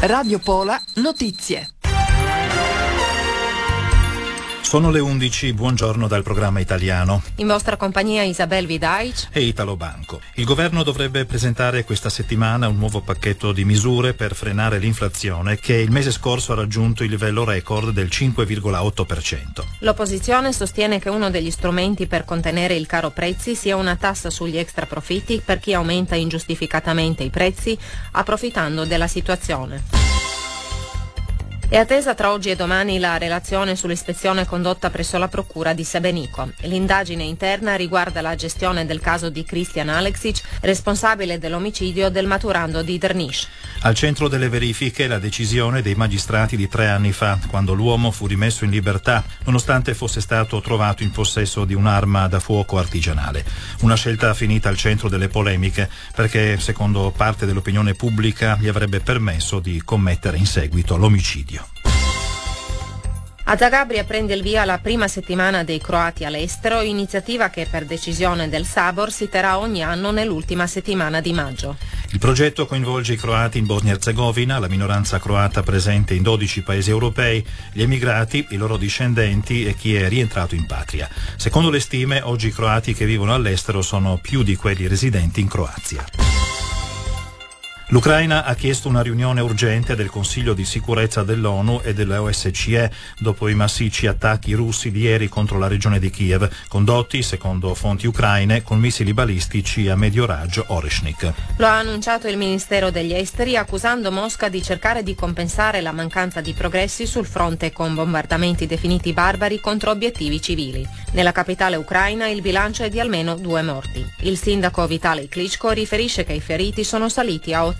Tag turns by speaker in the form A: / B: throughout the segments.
A: Radio Pola Notizie.
B: Sono le 11, buongiorno dal programma italiano.
C: In vostra compagnia Isabel Vidaic
B: e Italo Banco. Il governo dovrebbe presentare questa settimana un nuovo pacchetto di misure per frenare l'inflazione che il mese scorso ha raggiunto il livello record del 5,8%.
C: L'opposizione sostiene che uno degli strumenti per contenere il caro prezzi sia una tassa sugli extraprofitti per chi aumenta ingiustificatamente i prezzi approfittando della situazione. È attesa tra oggi e domani la relazione sull'ispezione condotta presso la procura di Sebenico. L'indagine interna riguarda la gestione del caso di Christian Aleksic, responsabile dell'omicidio del maturando di Drniš.
B: Al centro delle verifiche la decisione dei magistrati di 3 anni fa, quando l'uomo fu rimesso in libertà, nonostante fosse stato trovato in possesso di un'arma da fuoco artigianale. Una scelta finita al centro delle polemiche, perché, secondo parte dell'opinione pubblica, gli avrebbe permesso di commettere in seguito l'omicidio.
C: A Zagabria prende il via la prima settimana dei croati all'estero, iniziativa che per decisione del Sabor si terrà ogni anno nell'ultima settimana di maggio.
B: Il progetto coinvolge i croati in Bosnia-Herzegovina, la minoranza croata presente in 12 paesi europei, gli emigrati, i loro discendenti e chi è rientrato in patria. Secondo le stime, oggi i croati che vivono all'estero sono più di quelli residenti in Croazia. L'Ucraina ha chiesto una riunione urgente del Consiglio di sicurezza dell'ONU e dell'OSCE dopo i massicci attacchi russi di ieri contro la regione di Kiev, condotti, secondo fonti ucraine, con missili balistici a medio raggio Oreshnik.
C: Lo ha annunciato il Ministero degli Esteri, accusando Mosca di cercare di compensare la mancanza di progressi sul fronte con bombardamenti definiti barbari contro obiettivi civili. Nella capitale ucraina il bilancio è di almeno 2 morti. Il sindaco Vitaly Klitschko riferisce che i feriti sono saliti a 81.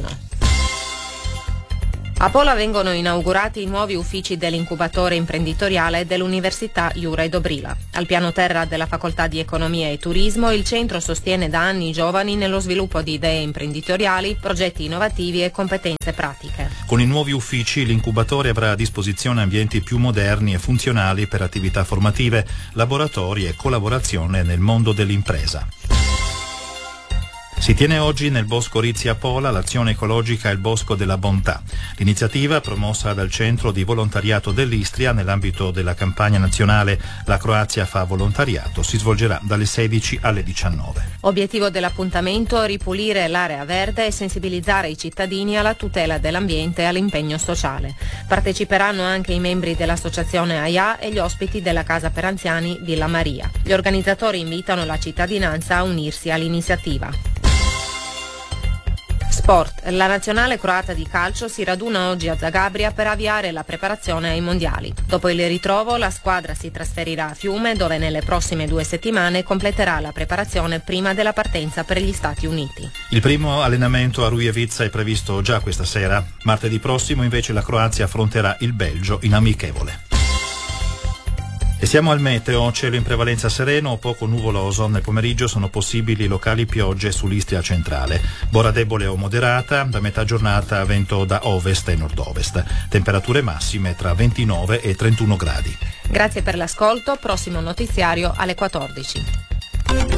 C: A Pola vengono inaugurati i nuovi uffici dell'incubatore imprenditoriale dell'Università Juraj Dobrila. Al piano terra della Facoltà di Economia e Turismo il centro sostiene da anni i giovani nello sviluppo di idee imprenditoriali, progetti innovativi e competenze pratiche.
B: Con i nuovi uffici l'incubatore avrà a disposizione ambienti più moderni e funzionali per attività formative, laboratori e collaborazione nel mondo dell'impresa. Si tiene oggi nel Bosco Rizzi a Pola l'azione ecologica Il Bosco della Bontà. L'iniziativa, promossa dal Centro di Volontariato dell'Istria nell'ambito della campagna nazionale La Croazia fa volontariato, si svolgerà dalle 16 alle 19.
C: Obiettivo dell'appuntamento: ripulire l'area verde e sensibilizzare i cittadini alla tutela dell'ambiente e all'impegno sociale. Parteciperanno anche i membri dell'associazione AIA e gli ospiti della casa per anziani Villa Maria. Gli organizzatori invitano la cittadinanza a unirsi all'iniziativa. Sport. La nazionale croata di calcio si raduna oggi a Zagabria per avviare la preparazione ai mondiali. Dopo il ritrovo la squadra si trasferirà a Fiume, dove nelle prossime 2 settimane completerà la preparazione prima della partenza per gli Stati Uniti.
B: Il primo allenamento a Rujevica è previsto già questa sera. Martedì prossimo invece la Croazia affronterà il Belgio in amichevole. E siamo al meteo, cielo in prevalenza sereno o poco nuvoloso. Nel pomeriggio sono possibili locali piogge sull'Istria centrale. Bora debole o moderata, da metà giornata vento da ovest e nord-ovest. Temperature massime tra 29 e 31 gradi.
C: Grazie per l'ascolto, prossimo notiziario alle 14.